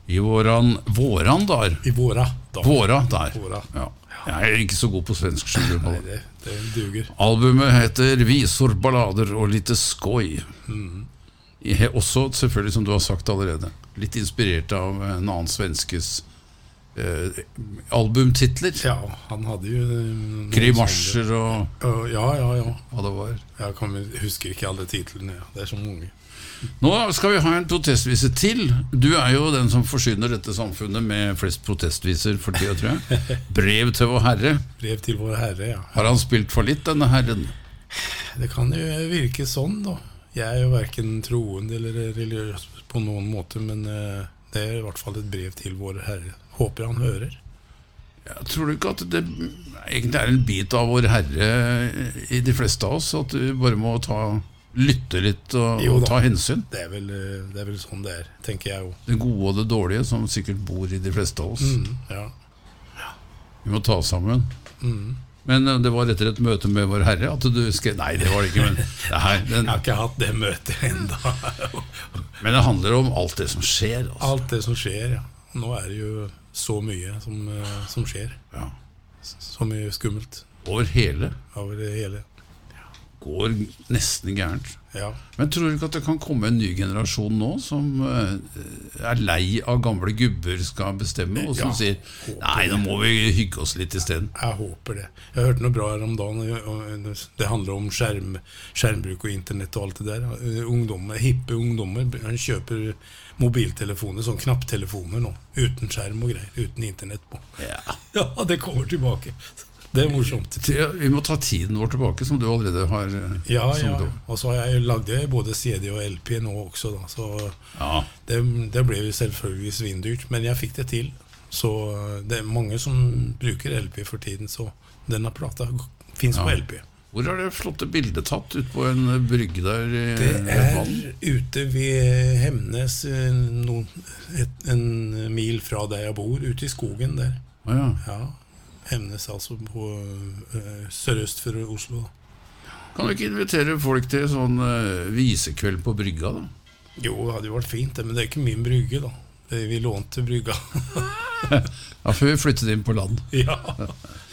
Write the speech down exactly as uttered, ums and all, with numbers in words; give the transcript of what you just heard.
I våran, våran der. I våra der. Våra der. Våra. Ja. Jeg er ikke så god på svensk skjul. Nei, det, det duger. Albumet heter Visor, ballader og lite skoj. Mm. Jeg er også, selvfølgelig som du har sagt allerede, litt inspirert av en annen svenskes eh, albumtitler. Ja, han hadde jo noen Grimasjer og sånne- Ja, ja, ja. hva det var. Jeg kan, husker ikke alle titlene. Ja. Det er så mange. Nå skal vi ha en protestvise til. Du er jo den som forsyner dette samfunnet med flest protestviser for tida, tror jeg. Brev til vår Herre. Brev til vår Herre, ja. Har han spilt for litt, denne herren? Det kan jo virke sånn, da. Jeg er jo hverken troende eller religiøs på noen måte, men eh, det er i hvert fall et brev til vår Herre. Håper han hører. Jeg tror du ikke at det egentlig er en bit av vår Herre i de fleste av oss, at du bare må ta, lytte litt og, Jo og da. ta hensyn? Det er, vel, eh, det er vel sånn det er, tenker jeg jo. Det gode og det dårlige som sikkert bor i de fleste av oss. Mm, ja. Vi må ta oss sammen. Mm. Men eh, det var etter et møte med vår Herre at du skrev. Nei, det var det ikke, men det, her, den, Jeg har ikke hatt det møtet enda. men det handler om alt det som skjer, altså. Alt det som skjer, ja. Nå er det jo så mye som, eh, som skjer. Ja. Så mye skummelt Over hele over det hele. går nesten gærent. Ja. Men tror du ikke at det kan komme en ny generasjon nå som eh, er lei av gamle gubber skal bestemme, og som Ja, sier, nei, nå må vi hygge oss litt i stedet. Jeg håper det. Jeg hørte noe bra her om dagen, og det handler om skjerm, skjermbruk og internett og alt det der. Ungdommer, hippe ungdommer, han kjøper mobiltelefoner, sånn knapptelefoner nå, uten skjerm og greier, uten internett på. Ja. Ja, det kommer tilbake. Det er morsomt. Vi må ta tiden vår tilbake, som du allerede har eh, Ja, ja. som du. Og så har jeg lagd både C D og L P nå også, da. Så Ja. det, det ble jo selvfølgelig svindyrt, men jeg fikk det til. Så det er mange som bruker L P for tiden, så denne plata finnes Ja. på L P. Hvor er det flotte bildet tatt ut på en brygge der i Det ved er vann? ute ved Hemnes, eh, no, et, en mil fra der jeg bor, ute i skogen der. Å ja. Ja, Hemnes altså på uh, sørøst for Oslo. Kan du ikke invitere folk til sånn eh, visekveld på brygga da? Jo, det hadde jo vært fint, det, men det er ikke min brygge da. Det, vi lånte brygga. Ja, før vi flyttet inn på land. Ja.